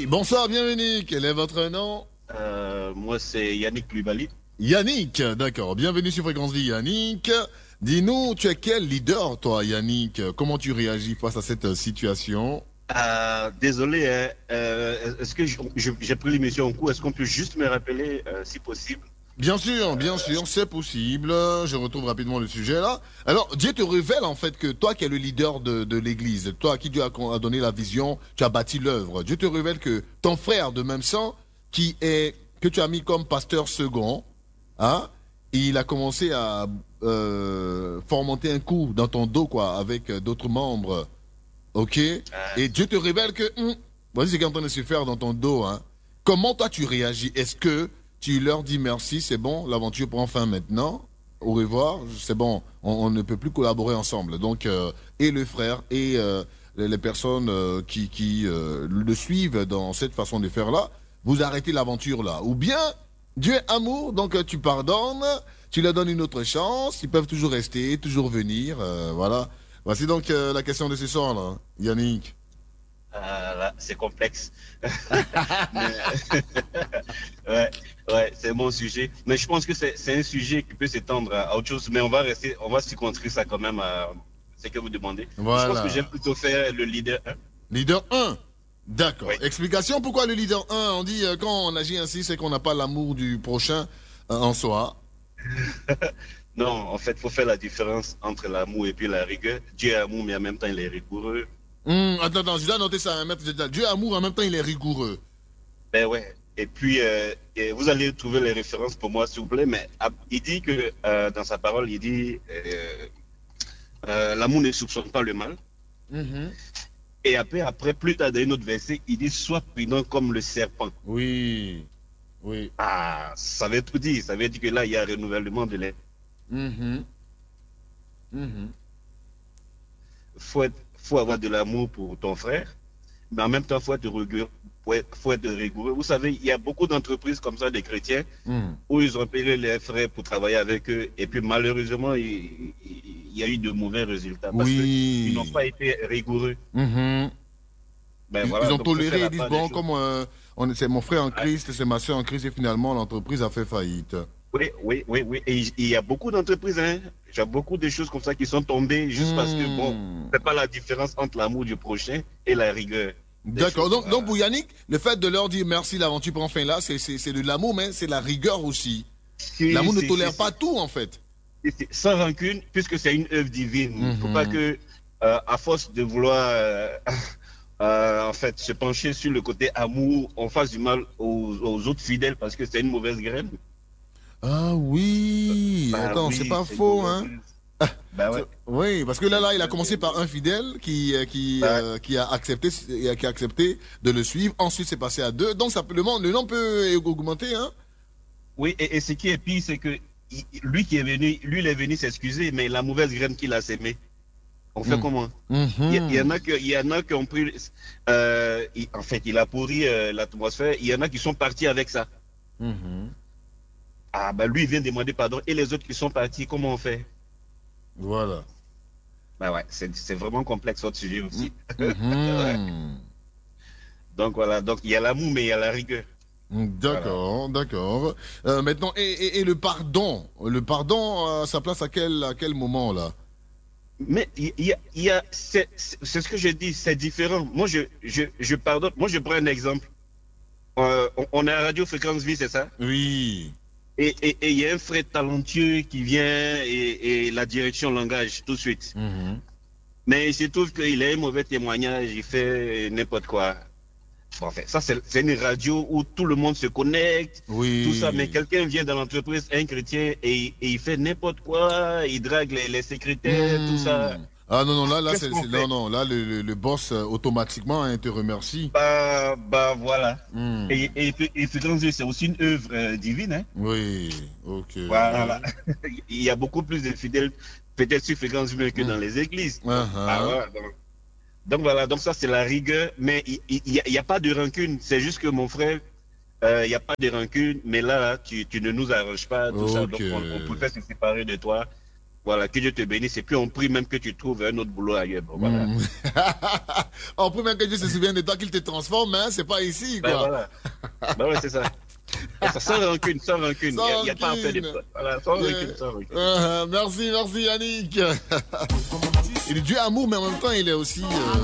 Oui, bonsoir, bienvenue. Quel est votre nom? Moi, c'est Yannick Lubali. Yannick, d'accord. Bienvenue sur Fréquence Vie, Yannick. Dis-nous, tu es quel leader, toi, Yannick? Comment tu réagis face à cette situation? Désolé, hein, est-ce que j'ai pris l'émission en cours? Est-ce qu'on peut juste me rappeler, si possible? Bien sûr, c'est possible. Je retrouve rapidement le sujet là. Alors, Dieu te révèle en fait que toi qui es le leader de l'Église, toi à qui Dieu a donné la vision, tu as bâti l'œuvre. Dieu te révèle que ton frère de même sang, que tu as mis comme pasteur second, hein, il a commencé à fomenter un coup dans ton dos quoi, avec d'autres membres. Ok? Et Dieu te révèle que, voici ce qui est en train de se faire dans ton dos. Hein. Comment toi tu réagis? Est-ce que tu leur dis merci, c'est bon, l'aventure prend fin maintenant, au revoir, c'est bon, on ne peut plus collaborer ensemble. Donc, et le frère et les personnes qui le suivent dans cette façon de faire là, vous arrêtez l'aventure là. Ou bien, Dieu est amour, donc tu pardonnes, tu leur donnes une autre chance, ils peuvent toujours rester, toujours venir, voilà. Voici donc la question de ce soir là, Yannick. Là, c'est complexe. Mais, ouais, ouais, c'est mon sujet. Mais je pense que c'est un sujet qui peut s'étendre à autre chose. Mais on va circonscrire ça quand même à ce que vous demandez. Je pense que j'aime Voilà. plutôt faire le leader 1. Leader 1. D'accord. Oui. Explication pourquoi le leader 1, on dit quand on agit ainsi, c'est qu'on n'a pas l'amour du prochain en soi. Non, en fait, il faut faire la différence entre l'amour et puis la rigueur. Dieu est amour, mais en même temps, il est rigoureux. Attends, je dois noter ça, hein, maître. Dieu est amour, en même temps, il est rigoureux. Ben ouais. Et puis, et vous allez trouver les références pour moi, s'il vous plaît. Mais il dit que dans sa parole, il dit l'amour ne soupçonne pas le mal. Mhm. Et après, plus tard dans un autre verset, il dit sois prudent comme le serpent. Oui, oui. Ah, ça veut tout dire. Ça veut dire que là, il y a un renouvellement de l'air. Mhm. Mhm. Faut avoir de l'amour pour ton frère, mais en même temps, faut être rigoureux. Faut être rigoureux. Vous savez, il y a beaucoup d'entreprises comme ça, des chrétiens, Mhm. où ils ont payé les frais pour travailler avec eux, et puis malheureusement, il y a eu de mauvais résultats parce qu'ils n'ont Oui. pas été rigoureux. Mhm. Ben Ils voilà, ont donc il faut faire toléré, la ils disent, part des bon, choses. comme c'est mon frère en Ouais. Christ, c'est ma soeur en Christ, et finalement, l'entreprise a fait faillite. Oui, oui, oui, oui. Et il y a beaucoup d'entreprises, hein. Il y a beaucoup de choses comme ça qui sont tombées juste parce que, bon, on Hmm. ne fait pas la différence entre l'amour du prochain et la rigueur des D'accord. choses. Donc Voilà. pour Yannick, le fait de leur dire merci, l'aventure prend fin là, c'est de l'amour, mais c'est la rigueur aussi. Si, L'amour ne si, si, tolère pas si. tout, en fait. Sans rancune, puisque c'est une œuvre divine. Il ne faut pas Mhm. que, à force de vouloir, en fait, se pencher sur le côté amour, on fasse du mal aux autres fidèles parce que c'est une mauvaise graine. Ah oui, Bah attends, c'est oui, pas c'est une faux, mauvaise hein. graine. Bah ouais, Oui, parce que c'est une là, il a mauvaise commencé graine. par un fidèle Bah, qui a accepté de le suivre. Ensuite, c'est passé à deux. Donc, le nombre peut augmenter, hein. oui, et ce qui est pire, c'est que lui qui est venu, lui, il est venu s'excuser, mais la mauvaise graine qu'il a sémée, on fait Mhm. comment? Mhm. Il y en a qui ont pris, en fait, il a pourri l'atmosphère. Il y en a qui sont partis avec ça. Mhm. Ah, bah lui, il vient demander pardon. Et les autres qui sont partis, comment on fait? Voilà. Bah ouais, c'est vraiment complexe, votre sujet Mhm. aussi. Ouais. Mhm. Donc voilà, donc il y a l'amour, mais il y a la rigueur. Voilà. D'accord, d'accord. Maintenant, et le pardon, sa place à quel moment là? Mais c'est ce que je dis, c'est différent. Moi, je pardonne. Moi, je prends un exemple. On est à Radio Fréquence Vie, c'est ça? Oui. Et il y a un frère talentueux qui vient et la direction langage tout de suite. Mhm. Mais il se trouve qu'il a un mauvais témoignage, il fait n'importe quoi. Bon, en fait, ça, c'est une radio où tout le monde se connecte, tout ça. Mais Oui. quelqu'un vient dans l'entreprise, un chrétien, et il fait n'importe quoi, il drague les secrétaires, tout ça. Ah non, non, là, Qu'est-ce qu'on non, fait? non, là, le boss, automatiquement, hein, te remercie. Bah voilà. Hmm. Et Fréquence Vie, c'est aussi une œuvre divine, hein. Oui, ok. Voilà. Il y a beaucoup plus de fidèles, peut-être sur Fréquence Vie que dans Hmm. les églises. Ah Uh-huh. voilà. Donc voilà, donc ça c'est la rigueur, mais il y a pas de rancune. C'est juste que mon frère, il n'y a pas de rancune, mais là, tu ne nous arranges pas, tout ça. Ok. Donc on préfère se séparer de toi. Voilà, que Dieu te bénisse. Et puis on prie même que tu trouves un autre boulot ailleurs. Bon, voilà. On prie même que Dieu se souvienne de toi, qu'il te transforme, hein, c'est pas ici, quoi. Ben, voilà. Ben ouais, c'est ça. Sans rancune, sans rancune. Il n'y a pas à faire des preuves. Voilà, sans rancune, sans rancune. Merci Yannick. Il est Dieu amour, mais en même temps, il est aussi...